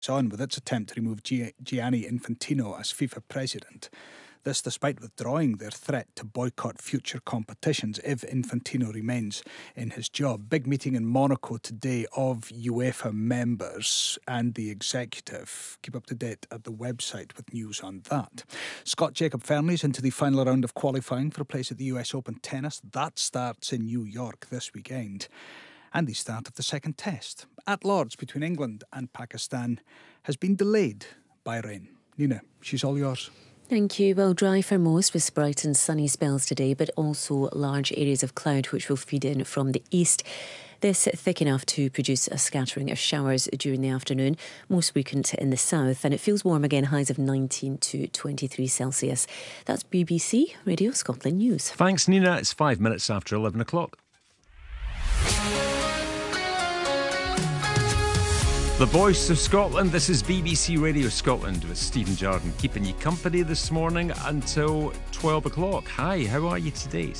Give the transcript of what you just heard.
on with its attempt to remove Gianni Infantino as FIFA president. This despite withdrawing their threat to boycott future competitions if Infantino remains in his job. Big meeting in Monaco today of UEFA members and the executive. Keep up to date at the website with news on that. Scott Jacob Fernley's into the final round of qualifying for a place at the US Open tennis. That starts in New York this weekend. And the start of the second test at Lord's between England and Pakistan has been delayed by rain. Nina, she's all yours. Thank you. Well, dry for most with bright and sunny spells today, but also large areas of cloud which will feed in from the east. This thick enough to produce a scattering of showers during the afternoon, most weakened in the south, and it feels warm again, highs of 19 to 23 Celsius. That's BBC Radio Scotland News. Thanks, Nina. It's 5 minutes after 11 o'clock. The Voice of Scotland, this is BBC Radio Scotland with Stephen Jardine, keeping you company this morning until 12 o'clock. Hi, how are you today?